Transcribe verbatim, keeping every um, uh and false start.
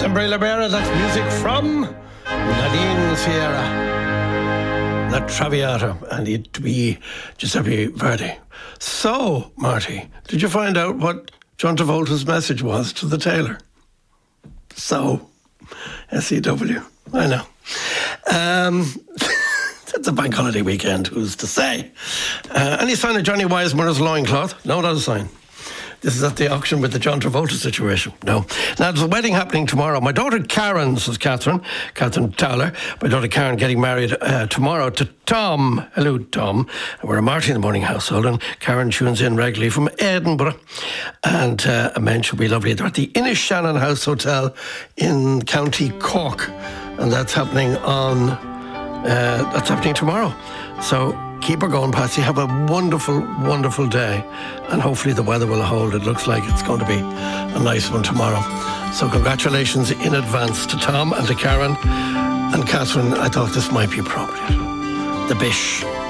Sempre Libera, that's music from Nadine Sierra, La Traviata, and it to be Giuseppe Verdi. So, Marty, did you find out what John Travolta's message was to the tailor? So, S E W, I know. Um, it's a bank holiday weekend, who's to say? Uh, any sign of Johnny Weissmuller's loincloth? No, not a sign. This is at the auction with the John Travolta situation. No. Now, there's a wedding happening tomorrow. My daughter Karen, says Catherine, Catherine Towler, my daughter Karen getting married uh, tomorrow to Tom. Hello, Tom. We're a Marty in the Morning household, and Karen tunes in regularly from Edinburgh. And uh, a mention will be lovely. They're at the Inishannon House Hotel in County Cork. And that's happening on, uh, that's happening tomorrow. So, keep her going, Patsy. Have a wonderful, wonderful day. And hopefully the weather will hold. It looks like it's going to be a nice one tomorrow. So congratulations in advance to Tom and to Karen and Catherine. I thought this might be appropriate. The Bish.